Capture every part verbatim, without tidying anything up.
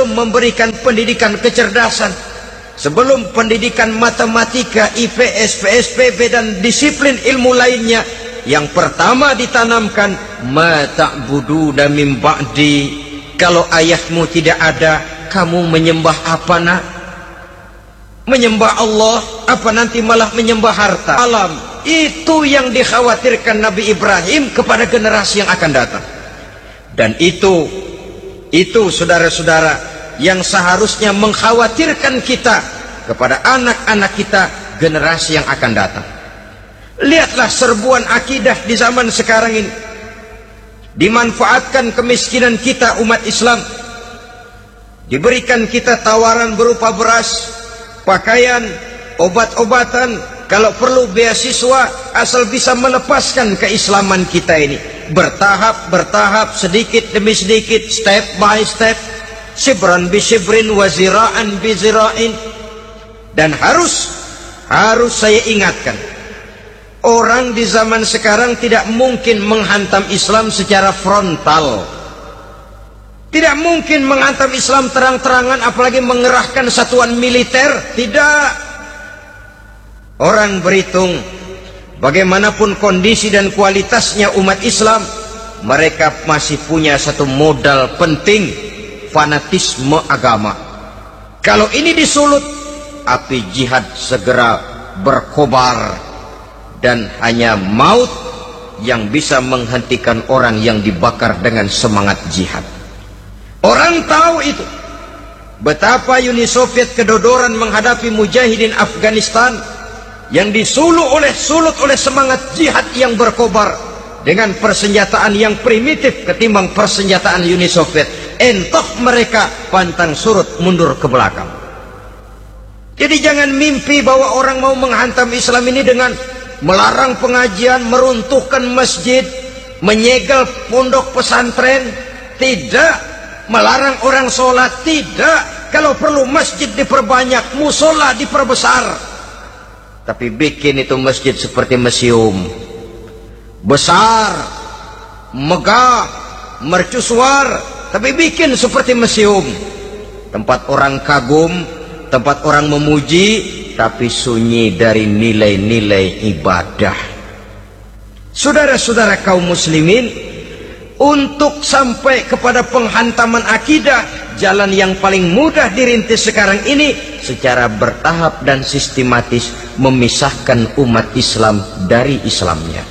sebelum memberikan pendidikan kecerdasan, sebelum pendidikan matematika, I P S, P S P B dan disiplin ilmu lainnya, yang pertama ditanamkan, ma ta'buduna min ba'di. Kalau ayahmu tidak ada, kamu menyembah apa nak? Menyembah Allah, apa nanti malah menyembah harta? Alam. Itu yang dikhawatirkan Nabi Ibrahim kepada generasi yang akan datang. Dan itu, itu saudara-saudara, yang seharusnya mengkhawatirkan kita kepada anak-anak kita, generasi yang akan datang. Lihatlah serbuan akidah di zaman sekarang ini. Dimanfaatkan kemiskinan kita umat Islam. Diberikan kita tawaran berupa beras, pakaian, obat-obatan, kalau perlu beasiswa, asal bisa melepaskan keislaman kita ini. Bertahap, bertahap, sedikit demi sedikit, step by step, shibran bi shibrin wa zira'an bi zira'in. Dan harus, harus saya ingatkan, orang di zaman sekarang tidak mungkin menghantam Islam secara frontal. Tidak mungkin menghantam Islam terang-terangan, apalagi mengerahkan satuan militer. Tidak. Orang berhitung bagaimanapun kondisi dan kualitasnya umat Islam, mereka masih punya satu modal penting, fanatisme agama. Kalau ini disulut, api jihad segera berkobar, dan hanya maut yang bisa menghentikan orang yang dibakar dengan semangat jihad. Orang tahu itu. Betapa Uni Soviet kedodoran menghadapi mujahidin Afghanistan yang disulut oleh sulut oleh semangat jihad yang berkobar dengan persenjataan yang primitif ketimbang persenjataan Uni Soviet. Entah mereka pantang surut mundur ke belakang. Jadi jangan mimpi bahwa orang mau menghantam Islam ini dengan melarang pengajian, meruntuhkan masjid, menyegel pondok pesantren. Tidak. Melarang orang sholat. Tidak. Kalau perlu masjid diperbanyak, musola diperbesar. Tapi bikin itu masjid seperti museum, besar, megah, mercusuar, tapi bikin seperti museum. Tempat orang kagum, tempat orang memuji, tapi sunyi dari nilai-nilai ibadah. Saudara-saudara kaum muslimin, untuk sampai kepada penghantaman akidah, jalan yang paling mudah dirintis sekarang ini secara bertahap dan sistematis, memisahkan umat Islam dari Islamnya.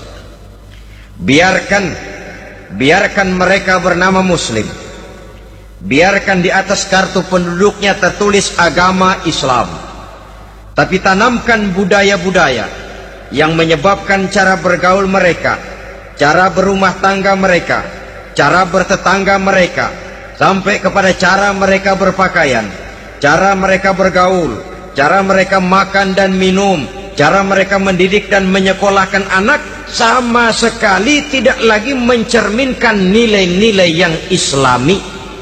Biarkan biarkan mereka bernama muslim. Biarkan di atas kartu penduduknya tertulis agama Islam. Tapi tanamkan budaya-budaya yang menyebabkan cara bergaul mereka, cara berumah tangga mereka, cara bertetangga mereka, sampai kepada cara mereka berpakaian, cara mereka bergaul, cara mereka makan dan minum, cara mereka mendidik dan menyekolahkan anak, sama sekali tidak lagi mencerminkan nilai-nilai yang islami.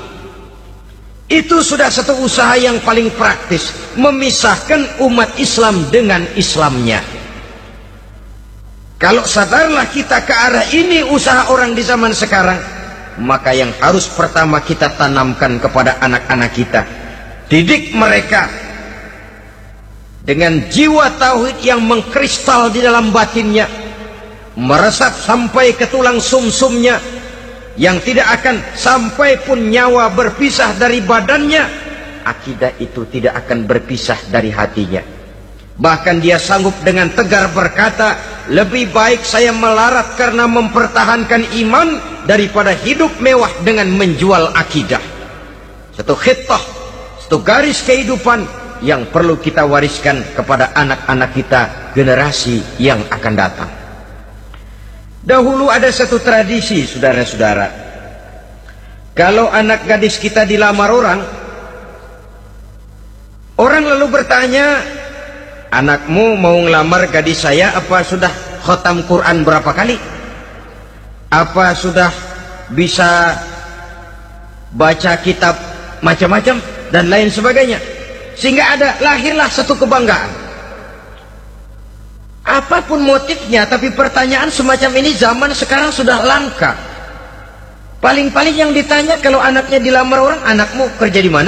Itu sudah satu usaha yang paling praktis, memisahkan umat Islam dengan Islamnya. Kalau sadarlah kita ke arah ini usaha orang di zaman sekarang, maka yang harus pertama kita tanamkan kepada anak-anak kita, didik mereka dengan jiwa tauhid yang mengkristal di dalam batinnya, meresap sampai ke tulang sumsumnya, yang tidak akan sampai pun nyawa berpisah dari badannya, akidah itu tidak akan berpisah dari hatinya. Bahkan dia sanggup dengan tegar berkata, lebih baik saya melarat karena mempertahankan iman daripada hidup mewah dengan menjual akidah. Satu khittah, satu garis kehidupan yang perlu kita wariskan kepada anak-anak kita, generasi yang akan datang. Dahulu ada satu tradisi, saudara-saudara. Kalau anak gadis kita dilamar orang, orang lalu bertanya, anakmu mau ngelamar gadis saya, apa sudah khotam Quran berapa kali? Apa sudah bisa baca kitab macam-macam dan lain sebagainya? Sehingga ada, lahirlah satu kebanggaan. Apapun motifnya, tapi pertanyaan semacam ini zaman sekarang sudah langka. Paling-paling yang ditanya kalau anaknya dilamar orang, anakmu kerja di mana?